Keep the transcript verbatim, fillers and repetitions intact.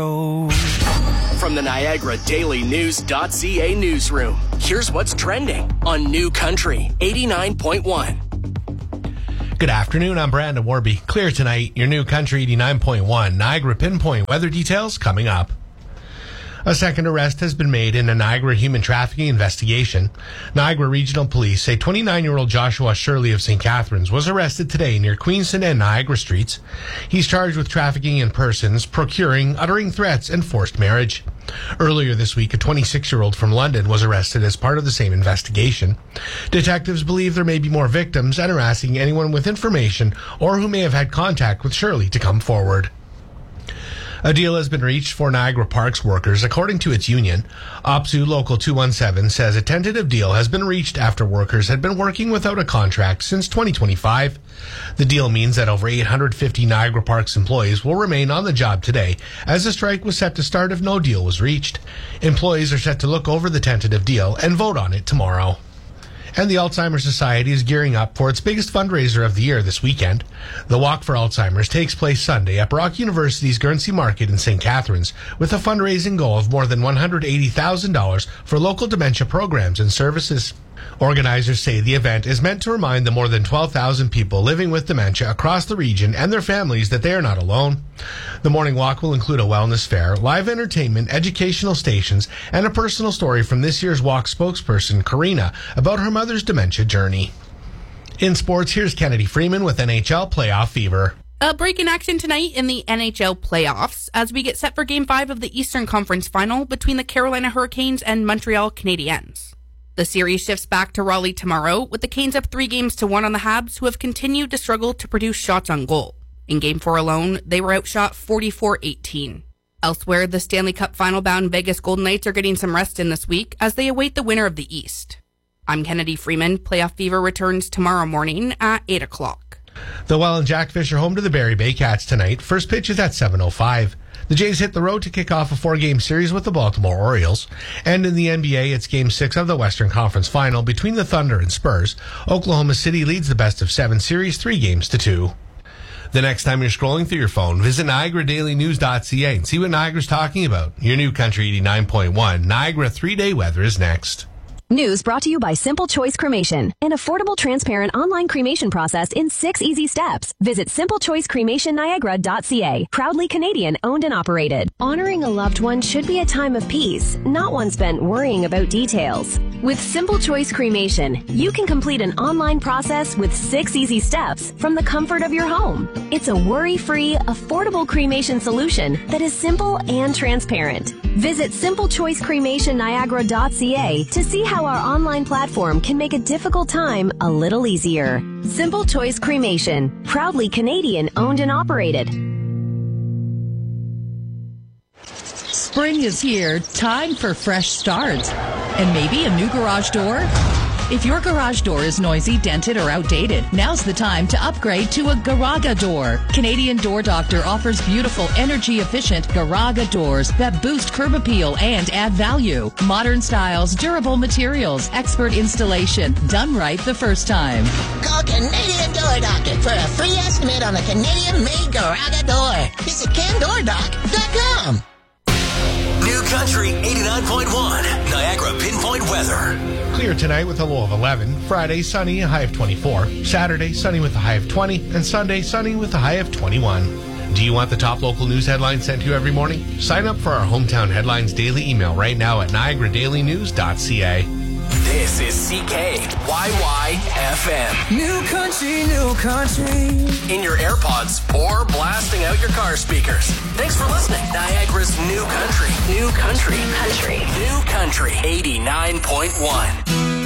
From the Niagara Daily News .ca newsroom, here's what's trending on New Country eighty-nine point one. Good afternoon, I'm Brandon Warby. Clear tonight, your New Country eighty-nine point one. Niagara Pinpoint weather details coming up. A second arrest has been made in a Niagara human trafficking investigation. Niagara Regional Police say twenty-nine-year-old Joshua Shirley of Saint Catharines was arrested today near Queenston and Niagara Streets. He's charged with trafficking in persons, procuring, uttering threats, and forced marriage. Earlier this week, a twenty-six-year-old from London was arrested as part of the same investigation. Detectives believe there may be more victims and are asking anyone with information or who may have had contact with Shirley to come forward. A deal has been reached for Niagara Parks workers, according to its union. O P S U Local two one seven says a tentative deal has been reached after workers had been working without a contract since twenty twenty-five. The deal means that over eight hundred fifty Niagara Parks employees will remain on the job today, as the strike was set to start if no deal was reached. Employees are set to look over the tentative deal and vote on it tomorrow. And the Alzheimer's Society is gearing up for its biggest fundraiser of the year this weekend. The Walk for Alzheimer's takes place Sunday at Brock University's Guernsey Market in Saint Catharines, with a fundraising goal of more than one hundred eighty thousand dollars for local dementia programs and services. Organizers say the event is meant to remind the more than twelve thousand people living with dementia across the region and their families that they are not alone. The morning walk will include a wellness fair, live entertainment, educational stations, and a personal story from this year's walk spokesperson, Karina, about her mother's dementia journey. In sports, here's Kennedy Freeman with N H L Playoff Fever. A break in action tonight in the N H L playoffs as we get set for Game five of the Eastern Conference Final between the Carolina Hurricanes and Montreal Canadiens. The series shifts back to Raleigh tomorrow, with the Canes up three games to one on the Habs, who have continued to struggle to produce shots on goal. In Game four alone, they were outshot forty-four eighteen. Elsewhere, the Stanley Cup final-bound Vegas Golden Knights are getting some rest in this week as they await the winner of the East. I'm Kennedy Freeman. Playoff Fever returns tomorrow morning at eight o'clock. The Well and Jack Fish are home to the Barrie Bay Cats tonight. First pitch is at seven oh five. The Jays hit the road to kick off a four-game series with the Baltimore Orioles. And in the N B A, it's Game six of the Western Conference Final between the Thunder and Spurs. Oklahoma City leads the best-of-seven series three games to two. The next time you're scrolling through your phone, visit Niagara Daily News dot C A and see what Niagara's talking about. Your New Country eighty-nine point one. Niagara three-day weather is next. News brought to you by Simple Choice Cremation, an affordable, transparent online cremation process in six easy steps. Visit simple choice cremation niagara dot C A, proudly Canadian owned and operated. Honoring a loved one should be a time of peace, not one spent worrying about details. With Simple Choice Cremation, you can complete an online process with six easy steps from the comfort of your home. It's a worry-free, affordable cremation solution that is simple and transparent. Visit simple choice cremation niagara dot C A to see how our online platform can make a difficult time a little easier. Simple Choice Cremation, proudly Canadian owned and operated. Spring is here, time for fresh starts. And maybe a new garage door? If your garage door is noisy, dented, or outdated, now's the time to upgrade to a Garaga door. Canadian Door Doctor offers beautiful, energy-efficient Garaga doors that boost curb appeal and add value. Modern styles, durable materials, expert installation, done right the first time. Call Canadian Door Doctor for a free estimate on a Canadian-made Garaga door. Visit can door doc dot com. New Country eighty-nine point one. Niagara Pinpoint weather. Clear tonight with a low of eleven. Friday, sunny, a high of twenty-four. Saturday, sunny with a high of twenty. And Sunday, sunny with a high of twenty-one. Do you want the top local news headlines sent to you every morning? Sign up for our Hometown Headlines daily email right now at niagara daily news dot C A. This is C K Y Y F M. New Country, New Country. In your AirPods or blasting out your car speakers. Thanks for listening. Niagara's New Country. New Country. Country. New Country eighty-nine point one.